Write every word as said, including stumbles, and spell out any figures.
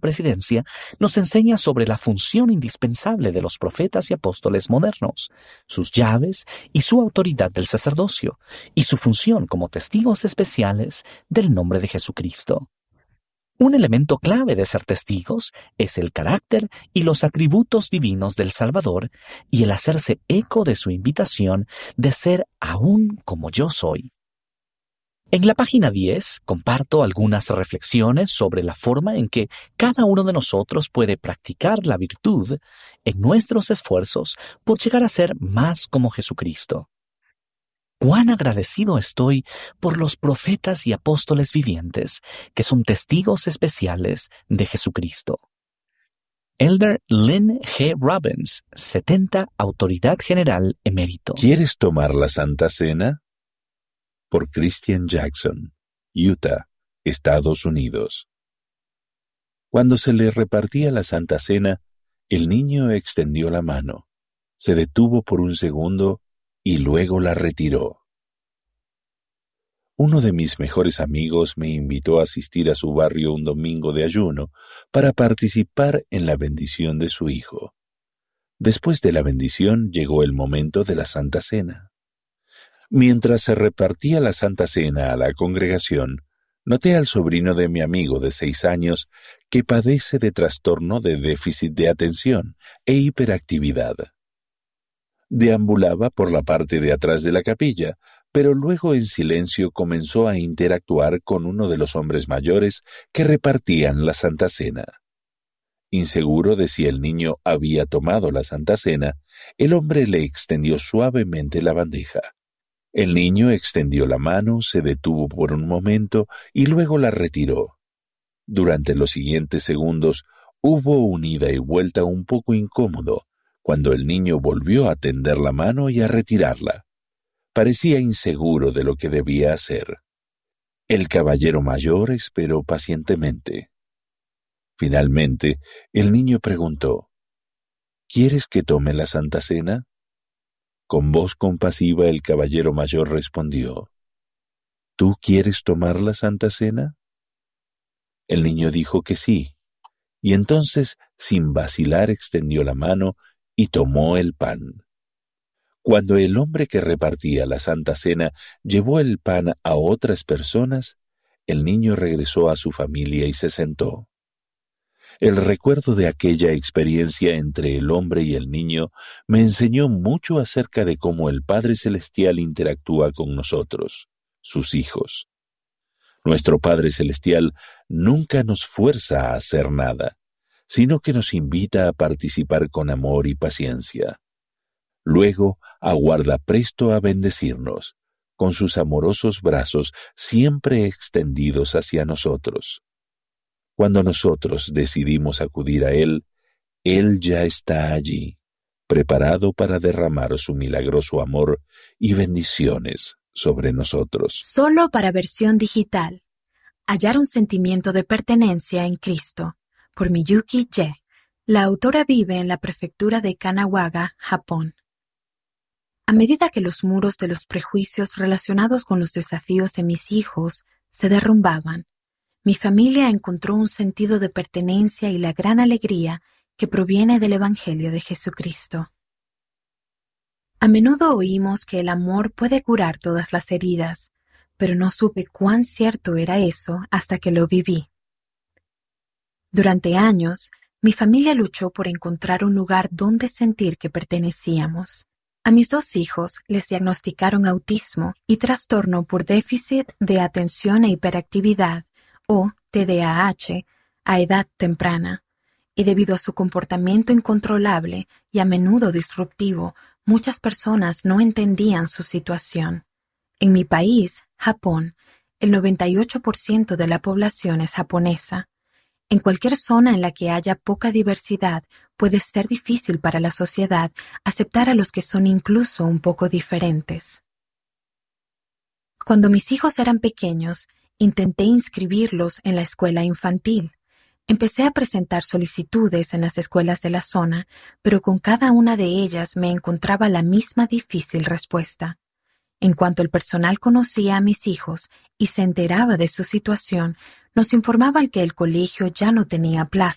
Presidencia nos enseña sobre la función indispensable de los profetas y apóstoles modernos, sus llaves y su autoridad del sacerdocio, y su función como testigos especiales del nombre de Jesucristo. Un elemento clave de ser testigos es el carácter y los atributos divinos del Salvador y el hacerse eco de su invitación de ser aún como yo soy. En la página diez comparto algunas reflexiones sobre la forma en que cada uno de nosotros puede practicar la virtud en nuestros esfuerzos por llegar a ser más como Jesucristo. Cuán agradecido estoy por los profetas y apóstoles vivientes que son testigos especiales de Jesucristo. Elder Lynn G. Robbins, setenta, Autoridad General Emérito. ¿Quieres tomar la Santa Cena? Por Christian Jackson, Utah, Estados Unidos. Cuando se le repartía la Santa Cena, el niño extendió la mano, se detuvo por un segundo y luego la retiró. Uno de mis mejores amigos me invitó a asistir a su barrio un domingo de ayuno para participar en la bendición de su hijo. Después de la bendición llegó el momento de la Santa Cena. Mientras se repartía la Santa Cena a la congregación, noté al sobrino de mi amigo de seis años que padece de trastorno de déficit de atención e hiperactividad. Deambulaba por la parte de atrás de la capilla, pero luego en silencio comenzó a interactuar con uno de los hombres mayores que repartían la Santa Cena. Inseguro de si el niño había tomado la Santa Cena, el hombre le extendió suavemente la bandeja. El niño extendió la mano, se detuvo por un momento y luego la retiró. Durante los siguientes segundos hubo un ida y vuelta un poco incómodo, cuando el niño volvió a tender la mano y a retirarla. Parecía inseguro de lo que debía hacer. El caballero mayor esperó pacientemente. Finalmente, el niño preguntó: ¿Quieres que tome la Santa Cena? Con voz compasiva el caballero mayor respondió: ¿Tú quieres tomar la Santa Cena? El niño dijo que sí, y entonces, sin vacilar, extendió la mano y tomó el pan. Cuando el hombre que repartía la Santa Cena llevó el pan a otras personas, el niño regresó a su familia y se sentó. El recuerdo de aquella experiencia entre el hombre y el niño me enseñó mucho acerca de cómo el Padre Celestial interactúa con nosotros, sus hijos. Nuestro Padre Celestial nunca nos fuerza a hacer nada, sino que nos invita a participar con amor y paciencia. Luego aguarda presto a bendecirnos, con sus amorosos brazos siempre extendidos hacia nosotros. Cuando nosotros decidimos acudir a Él, Él ya está allí, preparado para derramar su milagroso amor y bendiciones sobre nosotros. Solo para versión digital. Hallar un sentimiento de pertenencia en Cristo, por Miyuki Ye. La autora vive en la prefectura de Kanagawa, Japón. A medida que los muros de los prejuicios relacionados con los desafíos de mis hijos se derrumbaban, mi familia encontró un sentido de pertenencia y la gran alegría que proviene del Evangelio de Jesucristo. A menudo oímos que el amor puede curar todas las heridas, pero no supe cuán cierto era eso hasta que lo viví. Durante años, mi familia luchó por encontrar un lugar donde sentir que pertenecíamos. A mis dos hijos les diagnosticaron autismo y trastorno por déficit de atención e hiperactividad, o T D A H, a edad temprana, y debido a su comportamiento incontrolable y a menudo disruptivo, muchas personas no entendían su situación. En mi país, Japón, el noventa y ocho por ciento de la población es japonesa. En cualquier zona en la que haya poca diversidad, puede ser difícil para la sociedad aceptar a los que son incluso un poco diferentes. Cuando mis hijos eran pequeños, intenté inscribirlos en la escuela infantil. Empecé a presentar solicitudes en las escuelas de la zona, pero con cada una de ellas me encontraba la misma difícil respuesta. En cuanto el personal conocía a mis hijos y se enteraba de su situación, nos informaban que el colegio ya no tenía plaza.